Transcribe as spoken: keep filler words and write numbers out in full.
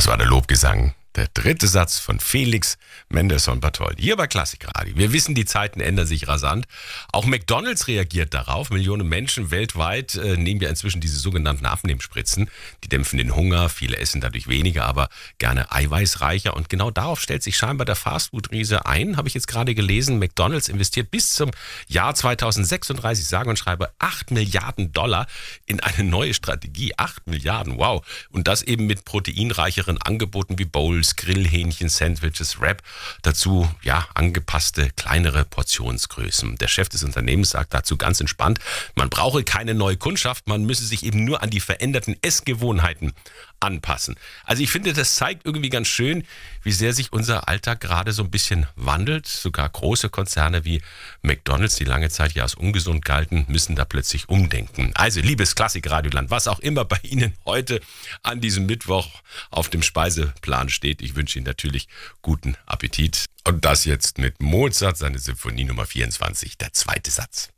Das war der Lobgesang. Der dritte Satz von Felix Mendelssohn Bartholdy. Hier bei Klassikradio. Wir wissen, die Zeiten ändern sich rasant. Auch McDonald's reagiert darauf. Millionen Menschen weltweit äh, nehmen ja inzwischen diese sogenannten Abnehmspritzen. Die dämpfen den Hunger. Viele essen dadurch weniger, aber gerne eiweißreicher. Und genau darauf stellt sich scheinbar der Fastfood-Riese ein. Habe ich jetzt gerade gelesen. McDonald's investiert bis zum Jahr zweitausendsechsunddreißig, sage und schreibe, acht Milliarden Dollar in eine neue Strategie. acht Milliarden, wow. Und das eben mit proteinreicheren Angeboten wie Bowls, Grillhähnchen, Sandwiches, Wrap. Dazu, ja, angepasste, kleinere Portionsgrößen. Der Chef des Unternehmens sagt dazu ganz entspannt, man brauche keine neue Kundschaft, man müsse sich eben nur an die veränderten Essgewohnheiten anpassen. Also ich finde, das zeigt irgendwie ganz schön, wie sehr sich unser Alltag gerade so ein bisschen wandelt. Sogar große Konzerne wie McDonald's, die lange Zeit ja als ungesund galten, müssen da plötzlich umdenken. Also, liebes Klassikradioland, was auch immer bei Ihnen heute an diesem Mittwoch auf dem Speiseplan steht, ich wünsche Ihnen natürlich guten Appetit. Und das jetzt mit Mozart, seine Symphonie Nummer vierundzwanzig, der zweite Satz.